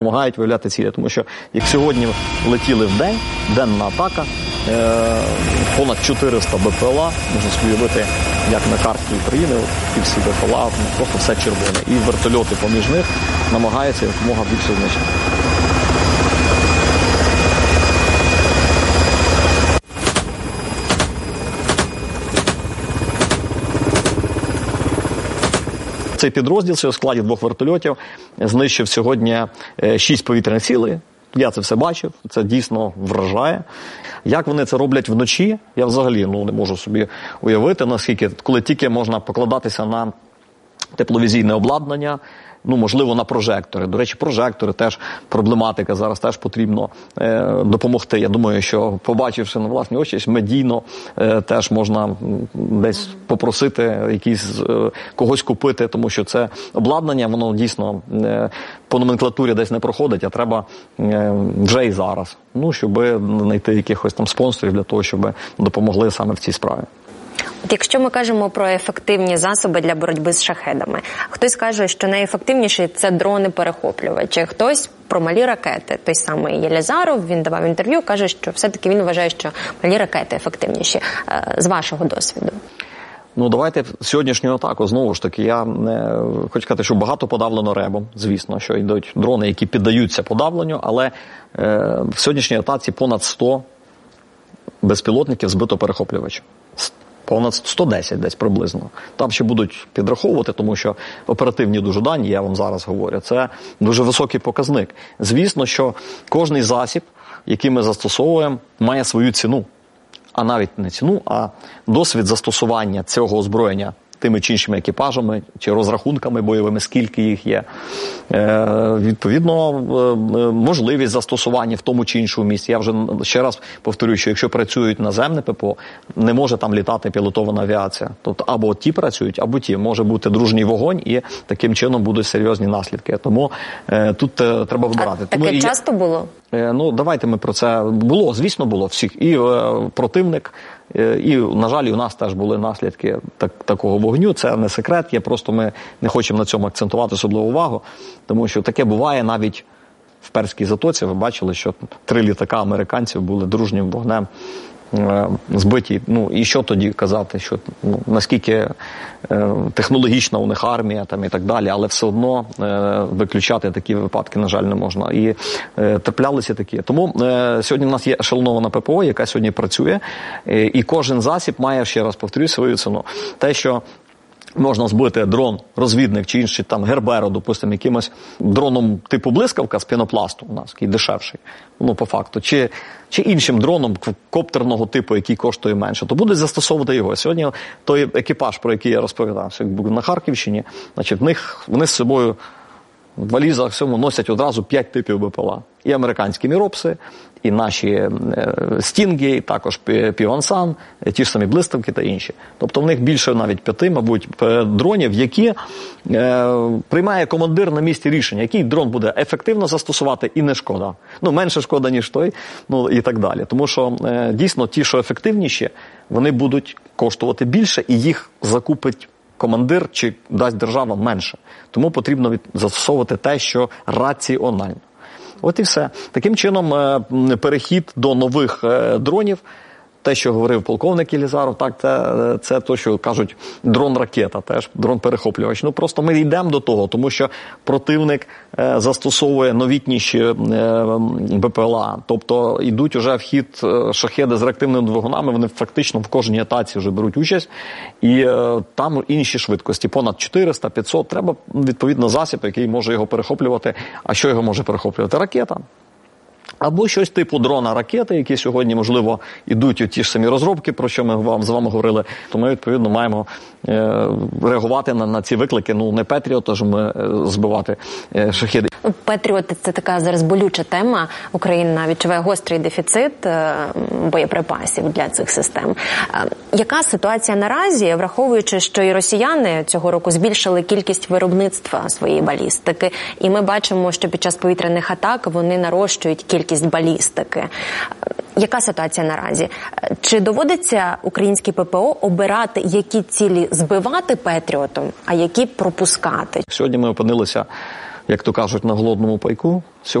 Допомагають виявляти цілі, тому що як сьогодні летіли в день, денна атака, понад 400 БПЛА, можна собі уявити, як на карті України, ті всі БПЛА, просто все червоне. І вертольоти поміж них намагаються якомога більше знищити. Цей підрозділ, що в складі 2 вертольотів, знищив сьогодні 6 повітряних цілей. Я це все бачив, це дійсно вражає. Як вони це роблять вночі, я взагалі не можу собі уявити, наскільки, коли тільки можна покладатися на тепловізійне обладнання, можливо, на прожектори. До речі, прожектори теж проблематика, зараз теж потрібно допомогти. Я думаю, що побачивши на власні очі, медійно теж можна десь попросити когось купити, тому що це обладнання, воно дійсно по номенклатурі десь не проходить, а треба вже і зараз, щоб знайти якихось там спонсорів для того, щоб допомогли саме в цій справі. Якщо ми кажемо про ефективні засоби для боротьби з шахедами, хтось каже, що найефективніші – це дрони-перехоплювачі, хтось про малі ракети. Той самий Єлізаров, він давав інтерв'ю, каже, що все-таки він вважає, що малі ракети ефективніші. З вашого досвіду? Давайте сьогоднішню атаку, знову ж таки, я хочу сказати, що багато подавлено РЕБом, звісно, що йдуть дрони, які піддаються подавленню, але в сьогоднішній атаці понад 100 безпілотників збито перехоплювачів. Понад 110 десь приблизно. Там ще будуть підраховувати, тому що оперативні дуже дані, я вам зараз говорю, це дуже високий показник. Звісно, що кожний засіб, який ми застосовуємо, має свою ціну. А навіть не ціну, а досвід застосування цього озброєння тими чи іншими екіпажами, чи розрахунками бойовими, скільки їх є. Відповідно, можливість застосування в тому чи іншому місці. Я вже ще раз повторюю, що якщо працюють наземне ППО, не може там літати пілотована авіація. Тобто або ті працюють, або ті. Може бути дружній вогонь і таким чином будуть серйозні наслідки. Тому тут треба вибирати. Таке часто було? Давайте ми про це. Було, звісно, було всіх. І противник, і, на жаль, у нас теж були наслідки такого вогню. Це не секрет, ми не хочемо на цьому акцентувати особливу увагу, тому що таке буває навіть в Перській затоці. Ви бачили, що 3 літака американців були дружнім вогнем збиті. І що тоді казати, що наскільки технологічна у них армія і так далі, але все одно виключати такі випадки, на жаль, не можна. І траплялися такі. Тому сьогодні в нас є ешелонована ППО, яка сьогодні працює, і кожен засіб має, ще раз повторюю, свою ціну. Те, що можна збити дрон-розвідник чи інший Герберо, допустимо, якимось дроном типу блискавка з пінопласту у нас, який дешевший, по факту, чи іншим дроном коптерного типу, який коштує менше, то будуть застосовувати його. Сьогодні той екіпаж, про який я розповідав, на Харківщині, вони з собою в валізах всьому носять одразу 5 типів БПЛА. І американські міропси, і наші стінги, і також півансан, ті ж самі блискавки та інші. Тобто в них більше навіть 5, мабуть, дронів, які приймає командир на місці рішення, який дрон буде ефективно застосувати і не шкода. Менше шкода, ніж той, і так далі. Тому що дійсно ті, що ефективніші, вони будуть коштувати більше і їх закупить командир чи дасть держава менше. Тому потрібно застосовувати те, що раціонально. От і все. Таким чином, перехід до нових дронів, те, що говорив полковник Єлізаров, це те, що кажуть дрон-ракета, теж дрон-перехоплювач. Просто ми йдемо до того, тому що противник застосовує новітніші БПЛА, тобто йдуть уже в хід шахеди з реактивними двигунами, вони фактично в кожній атаці вже беруть участь, і там інші швидкості, понад 400-500, треба відповідно засіб, який може його перехоплювати. А що його може перехоплювати? Ракета. Або щось типу дрона-ракети, які сьогодні, можливо, йдуть у ті ж самі розробки, про що ми з вами говорили. То ми, відповідно, маємо реагувати на ці виклики. Не Петріотом збивати шахеди. Петріоти – це така зараз болюча тема. Україна відчуває гострий дефіцит боєприпасів для цих систем. Яка ситуація наразі, враховуючи, що і росіяни цього року збільшили кількість виробництва своєї балістики, і ми бачимо, що під час повітряних атак вони нарощують кількість балістики. Яка ситуація наразі? Чи доводиться українській ППО обирати, які цілі збивати Петріотом, а які пропускати? Сьогодні ми опинилися, як то кажуть, на голодному пайку